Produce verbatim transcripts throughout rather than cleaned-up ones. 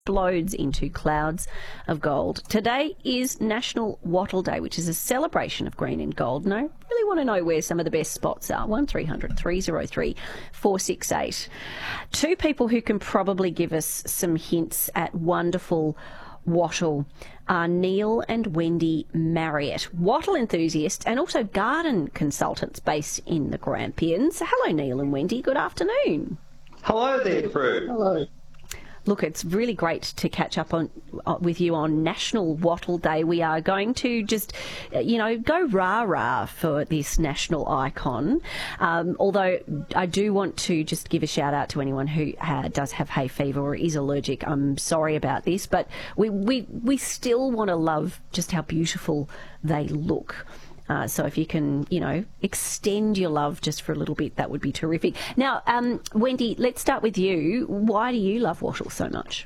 explodes into clouds of gold. Today is National Wattle Day, which is a celebration of green and gold. And I really want to know where some of the best spots are. one three hundred three oh three four six eight. Two people who can probably give us some hints at wonderful wattle are Neil and Wendy Marriott, wattle enthusiasts and also garden consultants based in the Grampians. Hello, Neil and Wendy. Good afternoon. Hello there, Prue. Hello. Look, it's really great to catch up on uh, with you on National Wattle Day. We are going to just, uh, you know, go rah-rah for this national icon. Um, although I do want to just give a shout-out to anyone who uh, does have hay fever or is allergic. I'm sorry about this, but we, we, we still want to love just how beautiful they look. Uh, so if you can, you know, extend your love just for a little bit, that would be terrific. Now, um, Wendy, let's start with you. Why do you love wattle so much?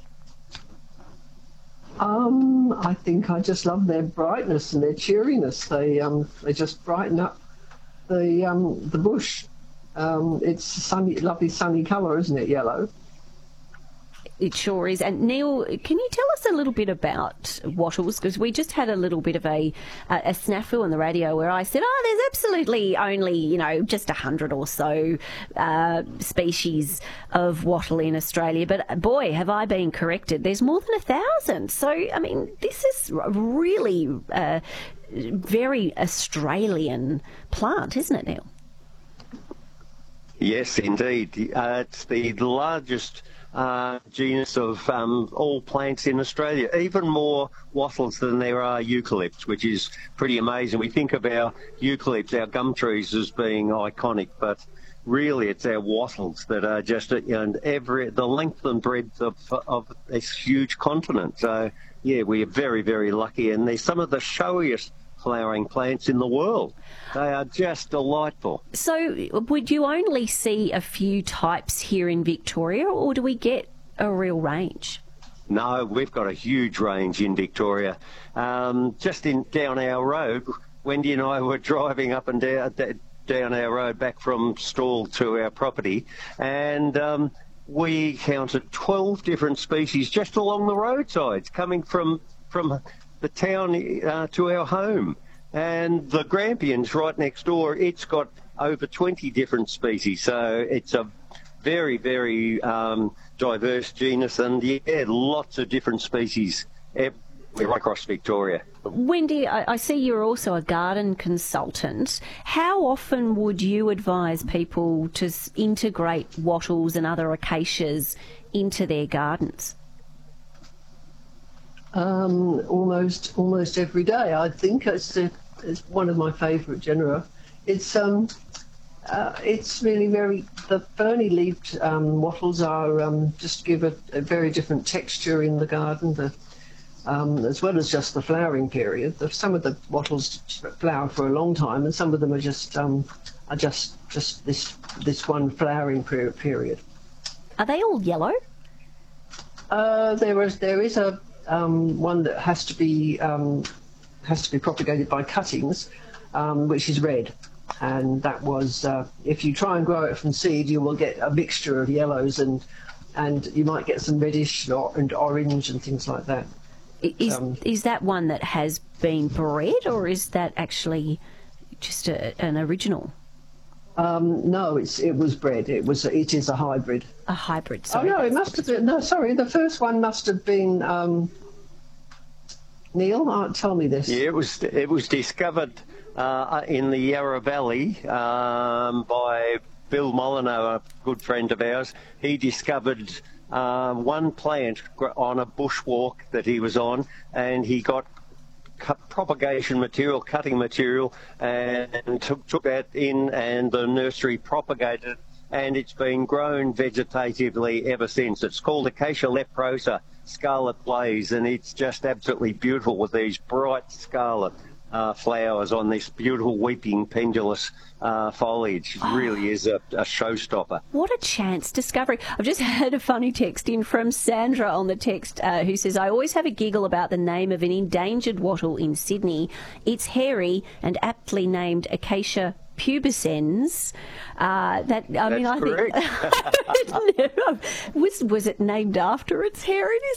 Um, I think I just love their brightness and their cheeriness. They um, they just brighten up the um, the bush. Um, it's a sunny, lovely sunny colour, isn't it? Yellow. It sure is. And Neil, can you tell us a little bit about wattles? Because we just had a little bit of a a, a snafu on the radio where I said, oh, there's absolutely only, you know, just a hundred or so uh, species of wattle in Australia. But boy, have I been corrected. There's more than a thousand. So, I mean, this is really a very Australian plant, isn't it, Neil? Yes, indeed. Uh, it's the largest Uh, genus of um, all plants in Australia, even more wattles than there are eucalypts, which is pretty amazing. We think of our eucalypts, our gum trees, as being iconic, but really it's our wattles that are just, you know, every the length and breadth of, of this huge continent. So, yeah, we are very, very lucky, and they're some of the showiest flowering plants in the world. They are just delightful. So would you only see a few types here in Victoria, or do we get a real range? No, we've got a huge range in Victoria. Um, just in down our road, Wendy and I were driving up and down, down our road back from Stawell to our property, and um, we counted twelve different species just along the roadsides coming from from the town uh, to our home. And the Grampians right next door, it's got over twenty different species. So it's a very, very um, diverse genus, and yeah, lots of different species right across Victoria. Wendy, I, I see you're also a garden consultant. How often would you advise people to s- integrate wattles and other acacias into their gardens? Um, almost almost every day. I think it's, a, it's one of my favourite genera. It's um, uh, it's really very the ferny-leaved um, wattles are um, just give a, a very different texture in the garden. The um, as well as just the flowering period. The, some of the wattles flower for a long time, and some of them are just um, are just just this this one flowering period. Are they all yellow? Uh, there is there is a Um, one that has to be um, has to be propagated by cuttings, um, which is red, and that was uh, if you try and grow it from seed, you will get a mixture of yellows and and you might get some reddish or, and orange and things like that. Is um, is that one that has been bred, or is that actually just a, an original? Um, no, it's it was bred. It was it is a hybrid. A hybrid. Sorry, oh no, it must have been. No, sorry, the first one must have been. Um, Neil, uh, tell me this. Yeah, it was it was discovered uh, in the Yarra Valley um, by Bill Molyneux, a good friend of ours. He discovered uh, one plant on a bushwalk that he was on, and he got propagation material, cutting material, and took, took that in, and the nursery propagated it, and it's been grown vegetatively ever since. It's called Acacia leprosa scarlet blaze, and it's just absolutely beautiful with these bright scarlet uh, flowers on this beautiful weeping pendulous uh, foliage. It oh. really is a, a showstopper. What a chance discovery. I've just had a funny text in from Sandra on the text uh, who says, I always have a giggle about the name of an endangered wattle in Sydney. It's hairy and aptly named Acacia pubescens. Uh, that I mean, That's I think was was it named after its hair? It is